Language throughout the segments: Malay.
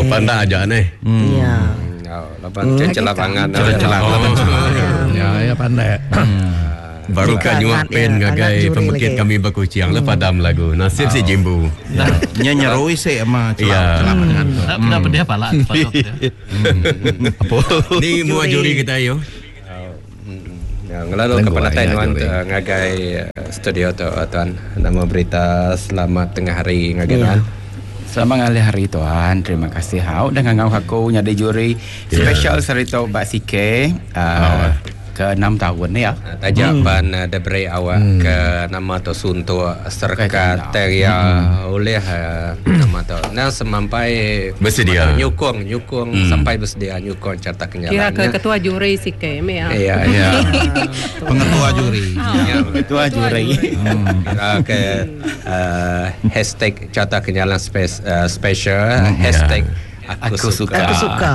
pandai aja nih. Ya. Lapan celapangan. Ya pandai. Baru kan nyuapin ngagai pembekit kami berkuciang padam lagu. Nasib si Jimbu. Nyeroi sih sama celapangan. Kenapa dia pala? Apa? Ni mua juri kita yo. Ngelalu kepada Taiwan ngagai studio tu tuan. Nama berita selamat tengah hari ngagai. Selamat hari tuan. Terima kasih hau dengan ngau aku nyadi juri special serito Mbak Sike ke 6 tahun ya. Tajapan deberi awak ke nama tu suntuk serka teria oleh nama tu. Nah semampai bersedia nyukung sampai bersedia nyukung carta kenyalannya. Kira ke ketua juri Sike ya. Iya. Pengetua juri. Ketua juri. Ke hashtag carta kenyalan special hashtag Aku suka.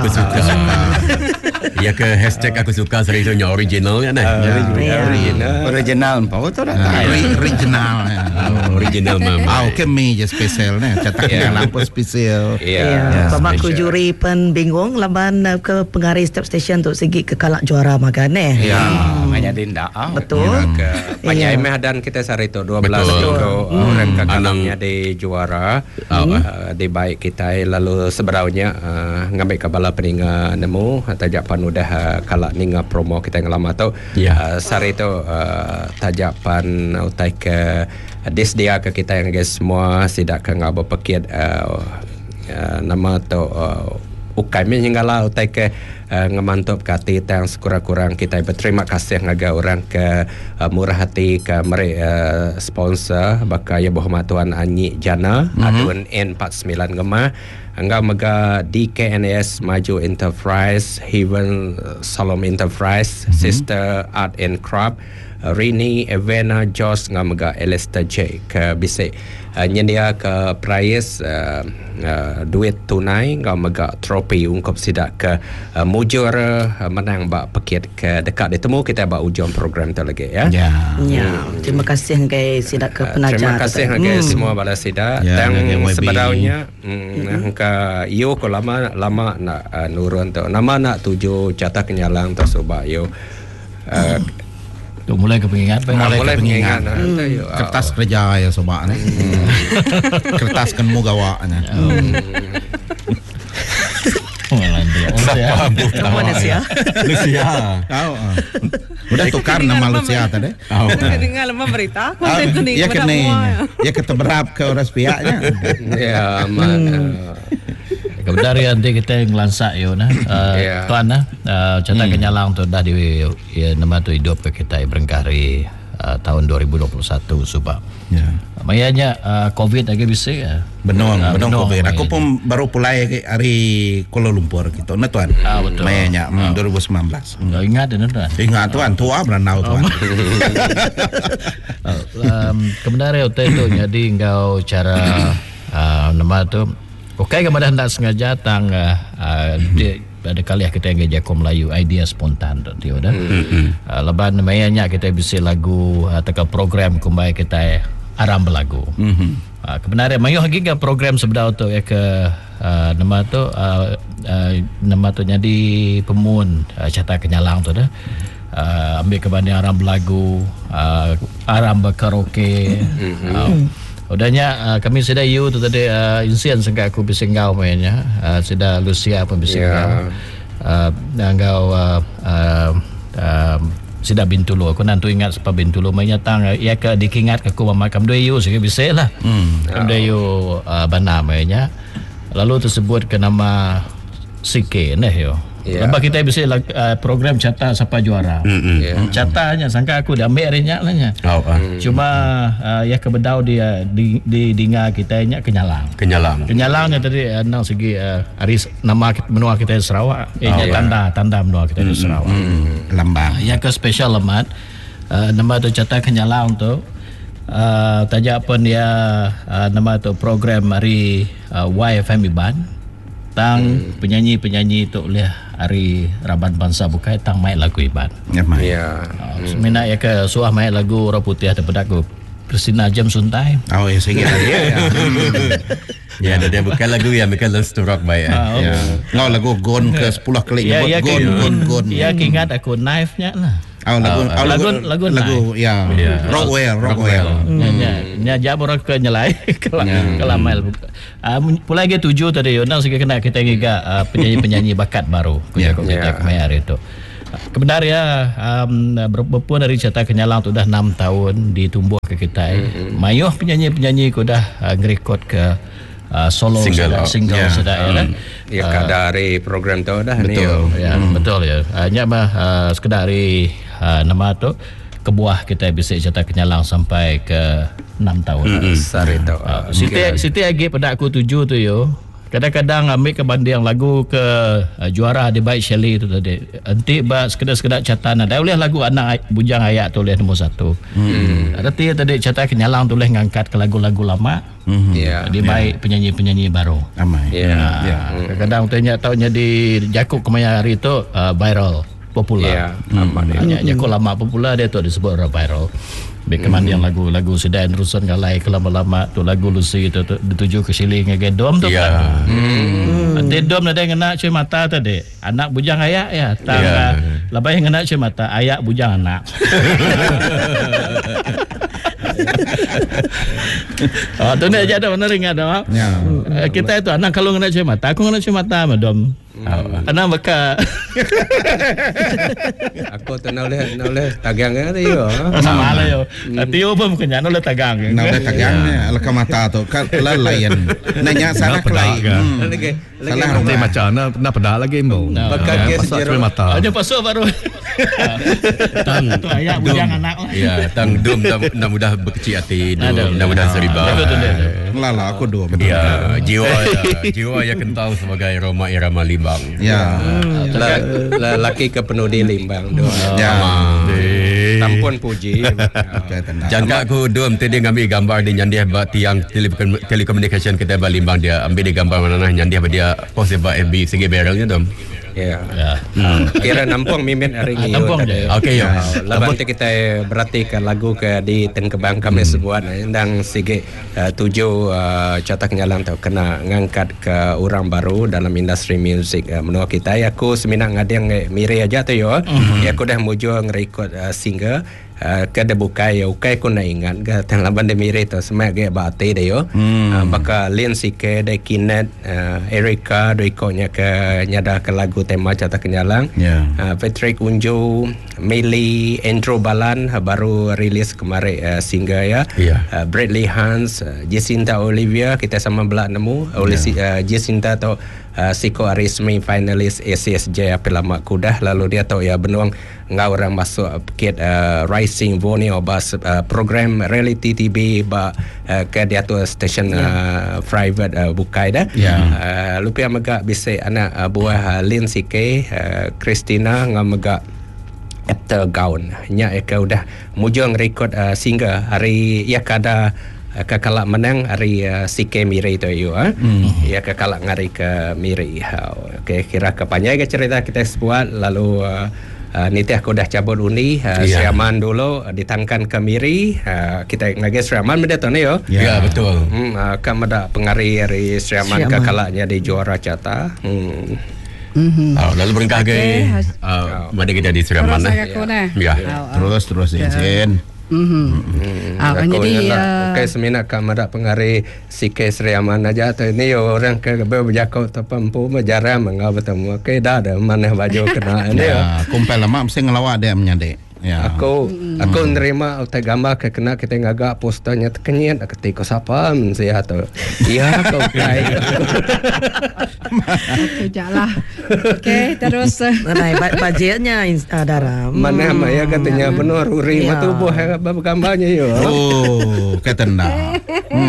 Ya ke hashtag aku suka seriousnya original kan original apa tu dah original mama ke meja spesial nih cetaknya lampu spesial pemangku juri pun bingung laban ke pengaris setiap stesen untuk segi ke kalak juara makan hanya dinda betul banyak dan kita sari itu 12 orang kakalangnya di juara di baik kita lalu seberaunya ngambil kabala peninga nemu tajapan udah kalak ninga promo kita yang lama tu sari itu tajapan utai ke disdia ke kita yang guys semua sidak ke ngabo pekit nama tu ukai menyenggala utai ke ngemantop kati yang sekurang-kurang kita berterima kasih ngaga orang ke murah hati ke mereka sponsor bakal ya bohong tuan Anyi Jana aduan N49 gemah enggak mega DKNS Maju Enterprise Heaven Salom Enterprise Sister Art and Craft Rini Evena Jos enggak mega Elester J ke bisik nyendia ke prize duit tunai enggak mega trofi ungkap sidak ke mujur menang bak pekit ke dekat ditemu kita bak ujung program tu lagi ya. Terima kasih guys sidak ke penaja. Terima kasih guys semua pada sidak dan sebenarnya angka yo ko lama nak nurun tu nama nak tuju catat kenyalang tu sebab yo mulai kepengingat kertas kerja ya sobat ni kertas kan mu gawaknya Lucia. Udah tukar nama Lucia tadi. Dengar lama berita. Ya kene. Ya keteberap ke orang pihaknya. Ya, kebenaran nanti kita ngelansak yo tuan cerita kenyalang tu dah di nama tu hidup ke kita berengkari tahun 2021 sebab mayanya COVID lagi bisa benar COVID. Aku pun baru pulai hari Kuala Lumpur gitu. Nah tuan. Betul. Mayanya 2019. Ingat tuan. Ingat tuan, tua beranau tuan. Kebenaran itu jadi engkau cara nama tu okey kemudian hendak sengaja datang ada kali kita yang kerja Melayu idea spontan tu dia dah. Leban mayanya kita bisa lagu atau program kumbai kita aram berlagu. Kebenaran mayu hakika program sebenar tu ya ke nama tu jadi pemun cata kenyalang tu dah. Ambil kebanding aram berlagu, aram berkaraoke. Udahnya kami sudah tu tadi insiden sengka aku bisingau mainnya sudah Lucia pun bisingau ngau sudah Bintulu aku nanti ingat sebab Bintulu mainnya tang ya ke dikingat aku mamakam doyu sehingga bisa lah doyu bana mainnya lalu tersebut ke nama Sike yo. Lepas kita bisa program catat siapa juara. Catatnya sangka aku dah ambil harinya lah nya. Cuma ya kebedau dia di dinga kita nya Kenyalangnya tadi nang segi hari nama menua kita di Sarawak. Tanda menua kita di Sarawak. Lambang. Ya ke special lemat nama tu catat Kenyalang tu tajak pun dia nama tu program hari YFM Iban. Tang penyanyi-penyanyi tu oleh hari Raban Bangsa bukai tang main lagu Iban. Ya. Semena ya ke suah main lagu Orang Putih ada pedaku. bersinar jam suntai. Oh ya saya kira. Ya, dia bukan lagu yang mereka learn to rock baik. Ya. Ngau lagu gon ke 10 kali Ya, gon. Ya, ingat aku knife-nya lah. Lagu ya. Rockwell. Nya jam orang ke nyelai ke lamel. Pula lagi 7 tadi yo nang sige kena kita giga penyanyi-penyanyi bakat baru kita kemarin itu. Kebenar ya berpun dari cerita Kenyalang tu dah 6 tahun ditumbuh ke kita. Mayuh penyanyi-penyanyi ku dah ngerekod ke solo single sudah ya kada dari program tu dah ni betul ya hanya sekedar dari nama tu kebuah kita bisa cerita Kenyalang sampai ke 6 tahun sarito Siti lagi pada aku 7 tu yo kadang-kadang ambil ke banding lagu ke juara di baik Shelly tu tadi nanti sekedar catatan ada boleh lagu anak bujang ayat tu boleh nombor 1 ada tadi cerita Kenyalang tu boleh ngangkat ke lagu-lagu lama di baik penyanyi-penyanyi baru kadang-kadang tanya di Jakub kemaya hari tu viral popular Jakub lama popular dia tu disebut viral kemudian lagu Sedan Rusun Galai ke lama-lama tu lagu Lucy tu dituju ke Sili ngege dom tu kan nanti dom ada yang kena cuy mata tadi anak bujang ayak ya lebih yang kena cuy mata ayak bujang anak tu ni aja dah benar ingat dah kita itu anak kalau kena cuy mata aku kena cuy mata madam anak beka aku tu noleh tagang ada yo sama lah yo tio pun kena noleh tagang noleh tagang ni alaka mata tu kan layan nanya salah kelai salah nanti macam nak pedah lagi mau beka sejarah mata aja pasal baru tang tu ayat bujang anak lah ya tang dum dah mudah berkecil hati dah mudah seriba lala aku dua ya jiwa yang kental sebagai Roma Irama Limbang ya lelaki ke penuh di Limbang tampun puji jangka aku dum tadi ngambil gambar di nyandiah bak tiang telekomunikasi kita bak Limbang dia ambil di gambar mana nyandiah dia post bak FB segi barrelnya dom kira nampung mimin hari ini nampung je okey ya lepas tu kita berarti ke lagu ke di Tengkebang kami sebuah dan sige 7 Cerita Kenyalang tu kena ngangkat ke orang baru dalam industri muzik menua kita aku seminat ngadeng miri aja tu yo aku dah mujo ngerekod single kada bukai ukai ko na ingat ga tang laban de mire to semak ge bate de yo baka lin sike de kinet Erika do nya ke nyada ke lagu tema Cerita Kenyalang Patrick Unjo Meli Andrew Balan baru rilis kemarin single ya Bradley Hans Jacinta Olivia kita sama belak nemu oleh Jacinta tu Siko Arismi finalis ACSJ Apelama Kudah lalu dia tahu ya benuang ngau orang masuk paket Rising Borneo bas program reality TV ba ke dia tu station private bukai dah lupa maga bisa anak buah Lin Sike Christina ngamaga after gown nya ka udah mujung record single hari ya kada kakalak menang hari Sike Miri tu you ya kakalak ngari ke Miri okey kira kepanjang ke cerita kita buat lalu niti aku dah cabut uni Sriaman dulu ditangkan ke Miri kita ngage Sriaman benda tu ni yo ya betul kan ada pengari hari Sriaman kakalaknya di juara cata lalu berengkah ke mana kita di Sriaman ya terus Jen jadi okay, seminat kamera pengari Sike Sriaman aja tu ni orang ke berjakau terpempu menjara mengau bertemu okay dah ada mana baju kena ni kumpul lama mesti ngelawak dia menyandek aku nerima utai gambar ke kena kita ngagak posternya terkenyit ketika siapa saya tu kau kai jalah okey terus bajetnya Dara mana ya katanya benar uri matu buh gambarnya yo ketenda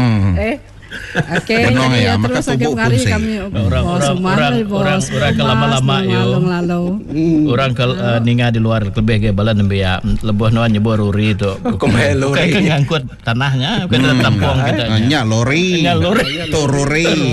okey ya terus agak hari kami orang ke lama-lama yo orang ke ninga di luar lebih ke balan ya lebuh noan nyebur lori tu lori ngangkut tanahnya bukan tampung kita nya lori tu lori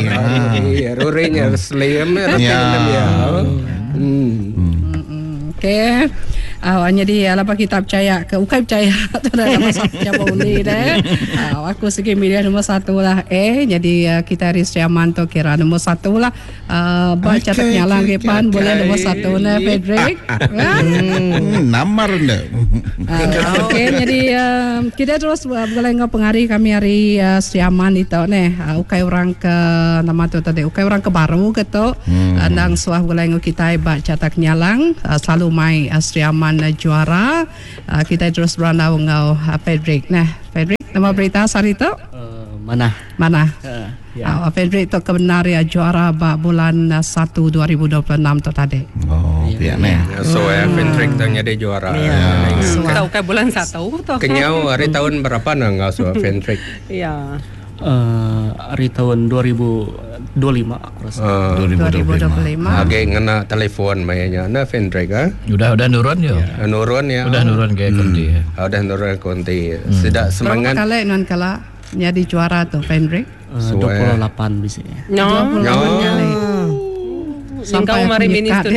lorinya slim ya okey Jadi lepas kita percaya ke bukan percaya tu dah nombor 1 siapa boleh dah. Aku segi milih nombor 1 lah. Jadi kita Ristriaman tu kira nombor 1 lah. Baca tak nyalang depan boleh nombor 1 nah Frederick. Namar ndak. Okey, jadi kita terus berlengah pengari kami hari Ristriaman itu ukai orang ke nama tu tadi ukai orang ke baru gitu. Andang suah berlengah kita baca tak nyalang selalu mai Ristriaman juara. Kita terus berandau ngau Frederick. Nah, Frederick nama berita hari itu? Mana? Ya. Frederick tu kebenar ya juara bulan 1 2026 tu tadi. Biar ni. So Frederick tanya dia juara. Tahu kan bulan 1 tu. Kenyau hari tahun berapa nang ngau so Frederick? Ya. Hari tahun 2025 aku rasa. 2025. Agak ngena telefon mainnya na Frederick Udah nurun yo. Nurun ya. Udah nurun ke konti. Udah nurun konti. Sudah semangat. Berapa kali non kala jadi juara tu Frederick? 28 bisa. 28 kali. Sampai mari minister.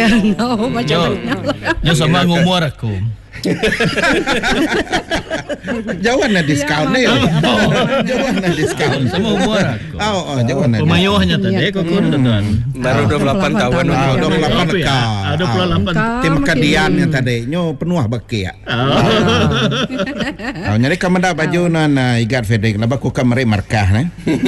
Yo sama ngumur aku. Jauhan na discount ni. Jauhan na discount. Sama umur aku. Jauhan na. Pemayuhnya tadi kok tuan. Baru 28 tahun. 28 ka. 28. Tim kadian yang tadi nyo penuh baki ya. Nyari kamera baju nan igat Frederick laba ku kamera markah nah.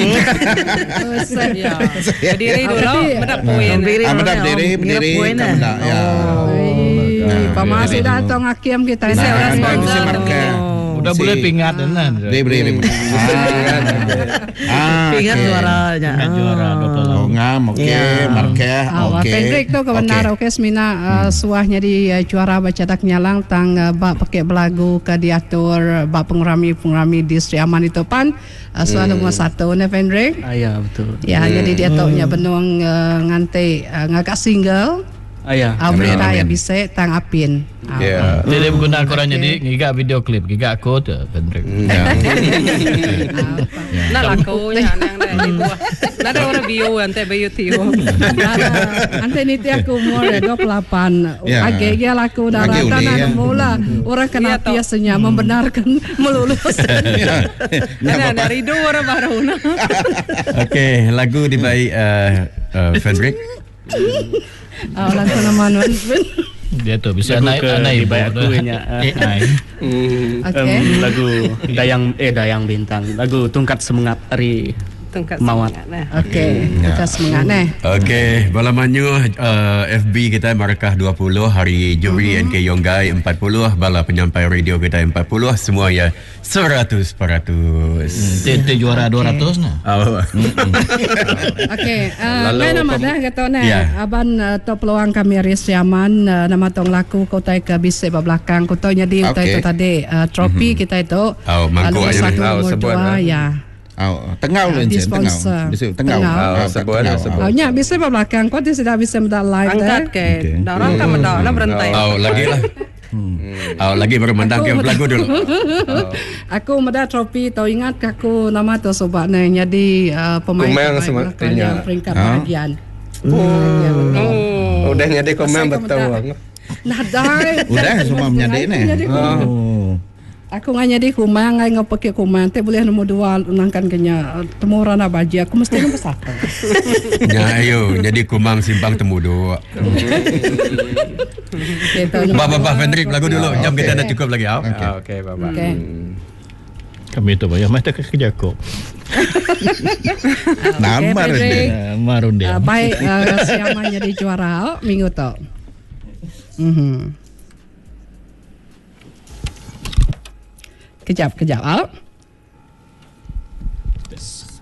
Berdiri dulu, medap poin. Medap diri kamera ya. Pamasi datang hakim kita Bisa markah. Udah boleh pingat nan. Beri. Pingat juaranya. Juara 28. Ngam okey, markah okey. Frederick tu kebenar okey semina suahnya di juara baca tak nyalang tang bak pakai belagu ke diatur bak pengurami di Ristriaman itu pan suah nombor 1 ne Frederick. Ya betul. Ya jadi dia taunya benung ngantai ngagak single. Berita ya bisa tang apin. Jadi guna korang jadi ngigak video klip, ngigak aku tu Frederick. Nak laku yang itu. Nada orang bio ante bio tio. Ante ni tiak umur 28. Agak laku daratan mula orang kena biasanya membenarkan melulus. Ada dari dua orang baru. Okey, lagu dibaik Frederick. Lagu nama Dia tu bisa naik dibayar aku nya AI. Lagu Dayang Bintang. Lagu Tungkat Semangat hari Mawat. Okey, kita semangat nah. Okey, balamannya FB kita Markah 20, hari juri NK Yonggai 40, bala penyampai radio kita 40, semua ya 100%. Dia juara 200 nah. Okey, nama dah kata nah. Aban to peluang kami Ristriaman nama tong laku kota ke bisa belakang kota jadi itu tadi trofi kita itu. Mangkuk aja sebut ya. Tengau lencen tengau nya bisa belakang kau tidak bisa mendak live angkat ke orang tak mendak lah berantai lagi lah lagi baru mendang ke lagu dulu. Aku meda trofi tau ingat aku nama tu sobat ni jadi pemain peringkat bahagian. Udah nyadi komen betul. Nah dah udah semua menyadi ni. Aku nganya di kumang ngai ngopake kumang te boleh nombor 2 unangkan kenya temurana baji aku mesti nombor 1. Ya ayo jadi kumang simpang temu 2. Bapak Frederick lagu dulu jam kita dah cukup lagi. Okey bapak. Kami tu bayar mata kerja aku. Namar dia. Marun dia. Baik siapa jadi juara minggu tu. Kejap.